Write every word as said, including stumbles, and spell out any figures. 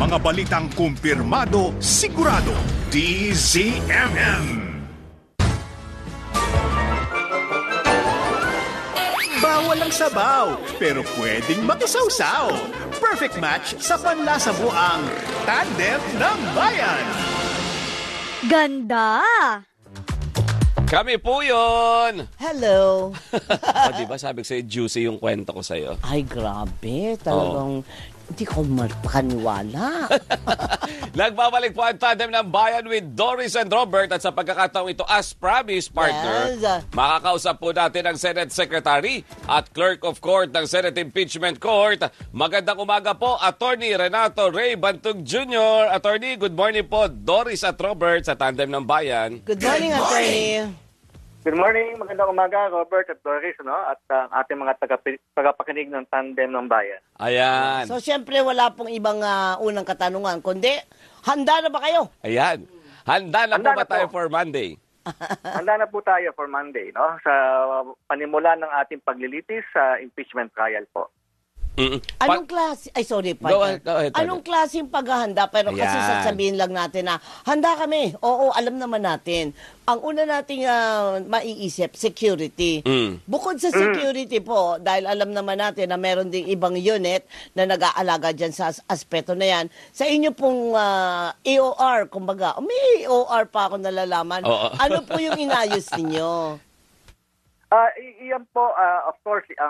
Mga balitang kumpirmado, sigurado. D Z M M. Bawal ang sabaw, pero pwedeng makisawsaw. Perfect match sa panlasa mo ang Tandem ng Bayan. Ganda! Kami po yun! Hello! O, diba sabi ko sa'yo, juicy yung kwento ko sa'yo. Ay, grabe. Talagang hindi ko makaniwala. Nagbabalik po ang Tandem ng Bayan with Doris and Robert at sa pagkakataong ito, as promised, partner, Yes. makakausap po natin ang Senate Secretary at Clerk of Court ng Senate Impeachment Court. Magandang umaga po, Attorney Renato Ray Bantug Junior Attorney, good morning po, Doris at Robert sa Tandem ng Bayan. Good morning, attorney. Good morning, magandang umaga, Robert at Doris, no? At ang uh, ating mga tagapi- tagapakinig ng Tandem ng Bayan. Ayan. So, syempre, wala pong ibang uh, unang katanungan, kundi, handa na ba kayo? Ayan. Handa na Handa po ba na tayo po. for Monday? Handa na po tayo for Monday, no? Sa panimula ng ating paglilitis sa impeachment trial po. Mm-mm. Anong Pa- klase, ay sorry, Go partner. ahead, go ahead, Anong klaseng paghahanda? Pero kasi Ayan. sasabihin lang natin na, handa kami. Oo, alam naman natin. Ang una nating uh, maiisip, security. Mm. Bukod sa security po, dahil alam naman natin na meron ding ibang unit na nag-aalaga dyan sa as- aspeto na yan, sa inyo pong uh, A O R, kumbaga, oh, may A O R pa ako nalalaman. Oo. Ano po yung inayos ninyo? Ah, i- iyan po, ah, of course, ang